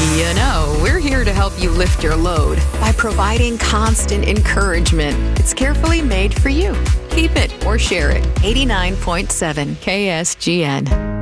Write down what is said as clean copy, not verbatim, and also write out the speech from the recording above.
You know, we're here to help you lift your load by providing constant encouragement. It's carefully made for you. Keep it or share it. 89.7 KSGN.